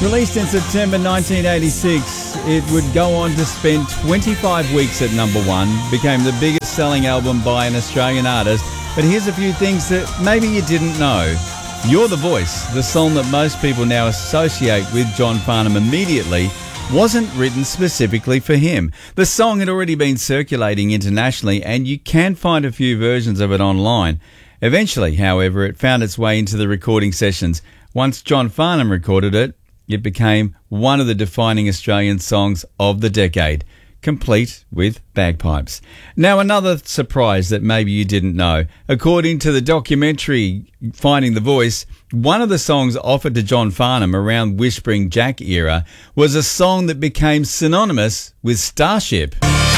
Released in September 1986, it would go on to spend 25 weeks at number one, became the biggest selling album by an Australian artist. But here's a few things that maybe you didn't know. You're the Voice, the song that most people now associate with John Farnham immediately, wasn't written specifically for him. The song had already been circulating internationally, and you can find a few versions of it online. Eventually, however, it found its way into the recording sessions. Once John Farnham recorded it, it became one of the defining Australian songs of the decade, complete with bagpipes. Now, another surprise that maybe you didn't know. According to the documentary Finding the Voice, one of the songs offered to John Farnham around Whispering Jack era was a song that became synonymous with Starship.